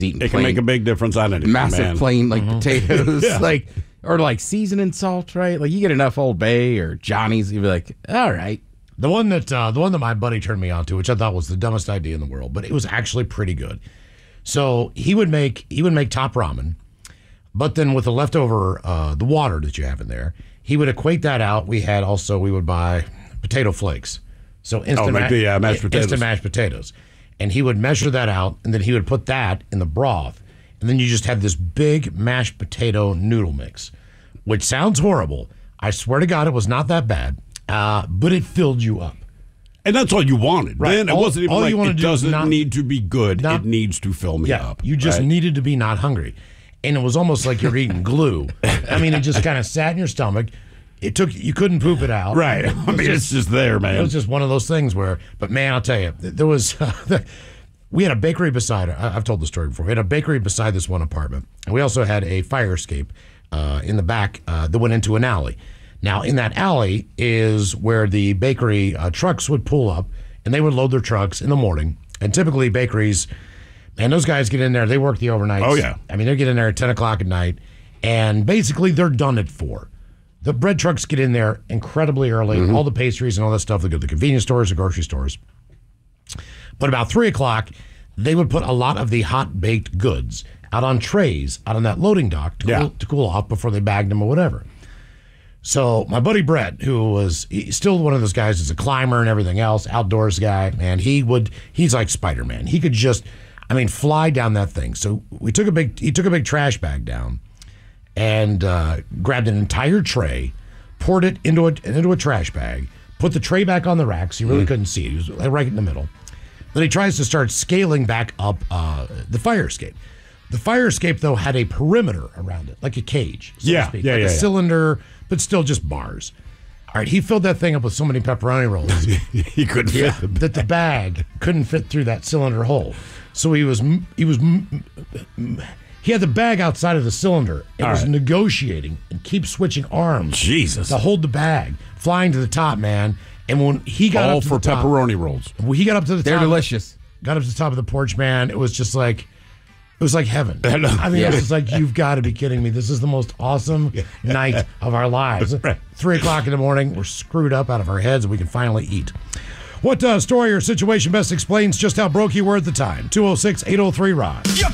Eating It can make a big difference on anything, massive man. plain potatoes, or seasoning salt, right? Like you get enough Old Bay or Johnny's, you'd be like, all right. The one that my buddy turned me on to, which I thought was the dumbest idea in the world, but it was actually pretty good. So he would make top ramen, but then with the leftover the water that you have in there, he would equate that out. We would buy potato flakes, so instant mashed potatoes. instant mashed potatoes, and he would measure that out, and then he would put that in the broth, and then you just had this big mashed potato noodle mix, which sounds horrible. I swear to God, it was not that bad, but it filled you up. And that's all you wanted. Right. Then it wasn't even all like you it doesn't need to be good. It needs to fill me up. You just needed to be not hungry. And it was almost like you're eating glue. I mean, it just kind of sat in your stomach. You couldn't poop it out. Right. I mean, it's just there, man. It was just one of those things but man, I'll tell you, there was, we had a bakery beside it. I've told the story before. We had a bakery beside this one apartment. And we also had a fire escape in the back that went into an alley. Now, in that alley is where the bakery trucks would pull up, and they would load their trucks in the morning. And typically bakeries, and those guys get in there, they work the overnights. Oh, yeah. I mean, they get in there at 10 o'clock at night, and basically they're done at 4. The bread trucks get in there incredibly early, all the pastries and all that stuff. They go to the convenience stores, the grocery stores. But about 3 o'clock, they would put a lot of the hot-baked goods out on trays, out on that loading dock to cool off before they bagged them or whatever. So my buddy Brett, he's still one of those guys who's a climber and everything else, outdoors guy, man, he's like Spider-Man. He could just, fly down that thing. So he took a big trash bag down and grabbed an entire tray, poured it into a trash bag, put the tray back on the rack so you really couldn't see it. He was right in the middle. Then he tries to start scaling back up the fire escape. The fire escape, though, had a perimeter around it, like a cage, so to speak. Like a cylinder, but still just bars. All right, he filled that thing up with so many pepperoni rolls he couldn't fit that the bag couldn't fit through that cylinder hole. So he had the bag outside of the cylinder and was negotiating and keep switching arms. Jesus. To hold the bag, flying to the top, man. And when he got all up to for the top, pepperoni rolls. When he got up to the top, They're delicious. Got up to the top of the porch, man. It was just like. It was like heaven. It was just like, you've got to be kidding me. This is the most awesome night of our lives. 3 o'clock in the morning, we're screwed up out of our heads, and we can finally eat. What story or situation best explains just how broke you were at the time? 206-803-ROD.